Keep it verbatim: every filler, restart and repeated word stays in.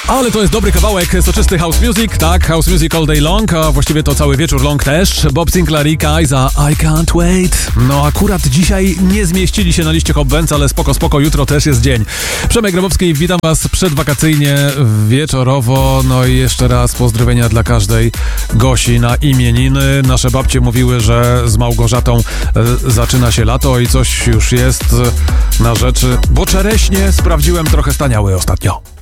Ale to jest dobry kawałek soczysty house music, tak, house music all day long, a właściwie to cały wieczór long też. Bob Sinclair i Kaiza, I can't wait. No akurat dzisiaj nie zmieścili się na liście Hot Dance, ale spoko, spoko, jutro też jest dzień. Przemek Grabowski, witam was przedwakacyjnie, wieczorowo, no i jeszcze raz pozdrowienia dla każdej Gosi na imieniny. Nasze babcie mówiły, że z Małgorzatą e, zaczyna się lato i coś już jest na rzeczy, bo czereśnie sprawdziłem trochę staniały ostatnio.